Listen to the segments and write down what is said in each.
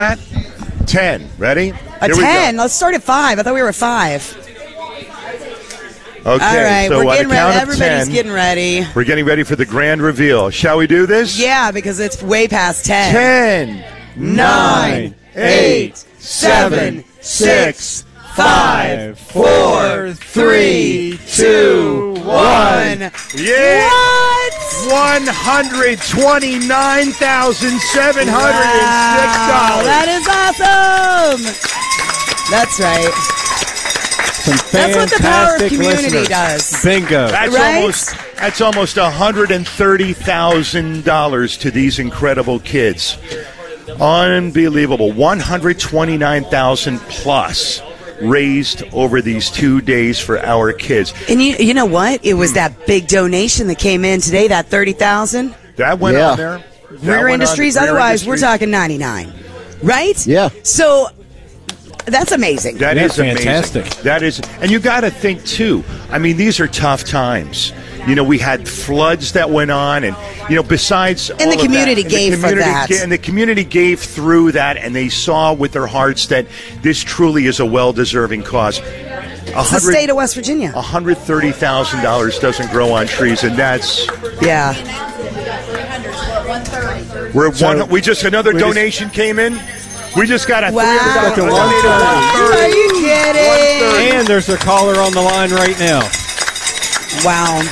10. Ready? A 10? Let's start at 5. I thought we were at 5. Okay, all right, so we're getting ready. Everybody's getting ready. We're getting ready for the grand reveal. Shall we do this? Yeah, because it's way past 10. 10, 9, 8, 7, 6, 5, 4, 3, 2, 1. Yeah! What? $129,706. Wow, that is awesome. That's right. That's what the power of community does. Bingo. That's almost $130,000 to these incredible kids. Unbelievable. $129,000 plus raised over these 2 days for our kids. And you know what? It was that big donation that came in today, that $30,000. That went on there. Rear Industries. Otherwise, we're talking 99, right? Yeah. So that's amazing. That is fantastic. Amazing. That is, and you got to think too. I mean, these are tough times. You know, we had floods that went on, and besides, and the community gave for that, and the community gave through that, and they saw with their hearts that this truly is a well-deserving cause. It's the state of West Virginia. $130,000 doesn't grow on trees, and that's another donation came in. We just got a $300 Are you kidding? And there's a caller on the line right now. Wow.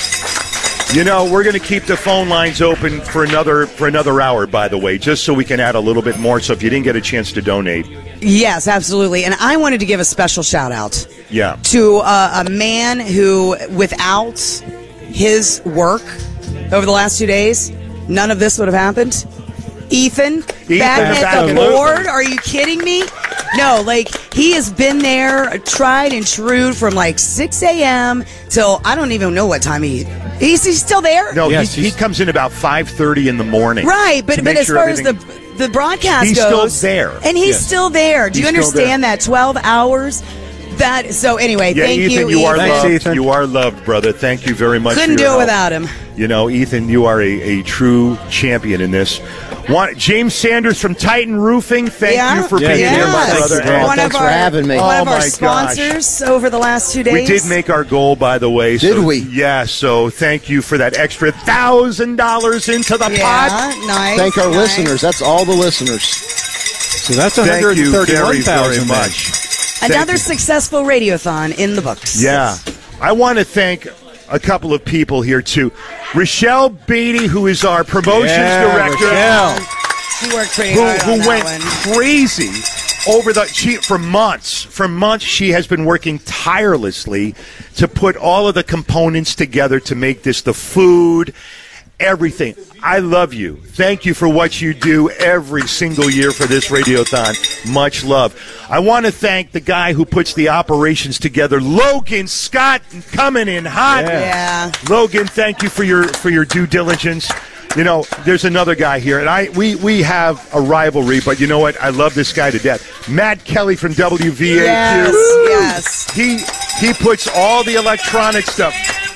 We're going to keep the phone lines open for another hour, by the way, just so we can add a little bit more. So if you didn't get a chance to donate. Yes, absolutely. And I wanted to give a special shout out to a man who, without his work over the last 2 days, none of this would have happened. Ethan back at the board. Are you kidding me? No, he has been there, tried and true from 6 a.m. till I don't even know what time he's still there. No, he comes in about 5:30 in the morning. Right, but as far as the broadcast goes, he's still there, and he's still there. Do you understand that 12 hours? Anyway, thank Ethan, you, you are Ethan. loved. Ethan. You are loved, brother. Thank you very much. Couldn't do it without him. Ethan, you are a true champion in this. James Sanders from Titan Roofing, thank you for being here, my brother. Thanks for having me. One of our sponsors over the last 2 days. We did make our goal, by the way. Did we? Yeah, so thank you for that extra $1,000 into the pot. Nice. Thank our listeners. That's all the listeners. So that's $131,000 very much. Another successful radiothon in the books. Yeah. I want to thank a couple of people here, too. Rochelle Beatty, who is our promotions director. Rochelle. She worked pretty hard who went crazy for months. For months, she has been working tirelessly to put all of the components together to make this, the food, everything. I love you. Thank you for what you do every single year for this Radiothon. Much love. I want to thank the guy who puts the operations together, Logan Scott, coming in hot. Yeah. Logan, thank you for your due diligence. There's another guy here, and we have a rivalry, but you know what? I love this guy to death. Matt Kelly from WVAQ. Yes. He puts all the electronic stuff.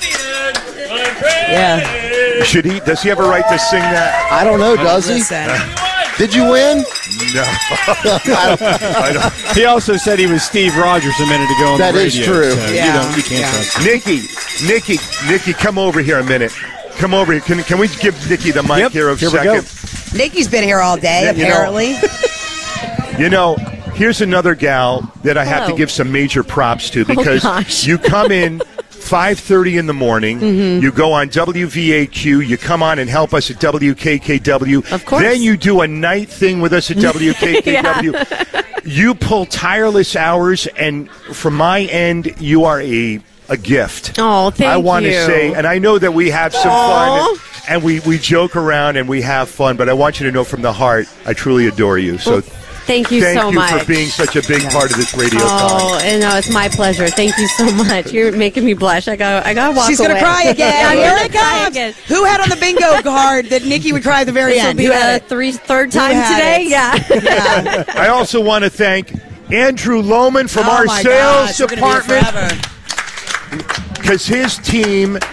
Yeah. Does he have a right to sing that? I don't know, does he? Did you win? No. I don't. He also said he was Steve Rogers a minute ago on the radio. That is true. So you can't trust him. Nikki, come over here a minute. Come over here. Can we give Nikki the mic here a second? Nikki's been here all day, apparently. Here's another gal that I have to give some major props to because you come in 5:30 in the morning. Mm-hmm. You go on WVAQ. You come on and help us at WKKW. Of course. Then you do a night thing with us at WKKW. You pull tireless hours, and from my end, you are a gift. Oh, thank you. I want to say, and I know that we have some fun, and we joke around and we have fun, but I want you to know from the heart, I truly adore you. So. Thank you so much. Thank you for being such a big part of this radio. It's my pleasure. Thank you so much. You're making me blush. I got to walk away. She's going to cry again. Here it comes. Who had on the bingo card that Nikki would cry at the very end? This will be the third time today. Yeah. I also want to thank Andrew Lohman from our sales department because his team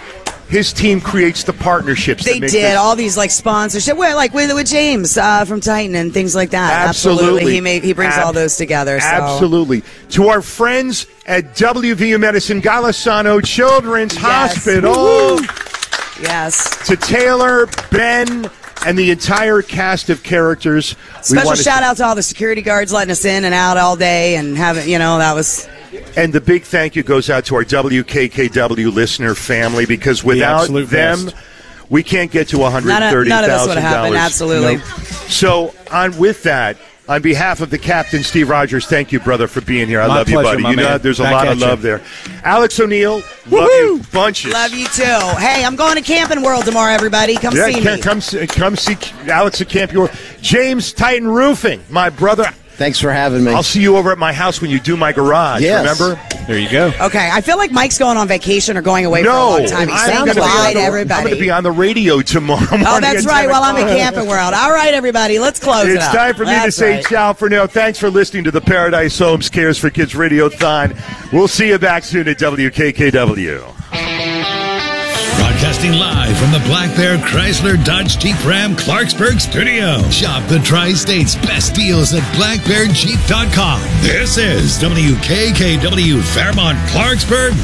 his team creates the partnerships. They did all these like sponsorship, like with James from Titan and things like that. Absolutely. He brings all those together. So. Absolutely. To our friends at WVU Medicine, Golisano Children's Hospital. Woo-hoo. Yes. To Taylor, Ben, and the entire cast of characters. Special shout out to all the security guards letting us in and out all day and having, that was. And the big thank you goes out to our WKKW listener family, because without them, we can't get to $130,000. None of this would have happened, absolutely. No. So, with that, on behalf of the captain, Steve Rogers, thank you, brother, for being here. I love pleasure, you, buddy. You know, there's a lot of love there. Alex O'Neill, love you bunches. Love you too. Hey, I'm going to Camping World tomorrow, everybody. Come see me. Come see Alex at Camp York. James, Titan Roofing, my brother. Thanks for having me. I'll see you over at my house when you do my garage. Yes. Remember? There you go. Okay, I feel like Mike's going on vacation or going away for a long time. He's saying goodbye to everybody. I'm going to be on the radio tomorrow morning. Oh, that's right. Well, I'm at Camping World. All right, everybody, let's close it up. It's time for me to say ciao for now. Thanks for listening to the Paradise Homes Cares for Kids Radiothon. We'll see you back soon at WKKW. Broadcasting live from the Black Bear Chrysler Dodge Jeep Ram Clarksburg studio. Shop the Tri-State's best deals at blackbearjeep.com. This is WKKW Fairmont Clarksburg.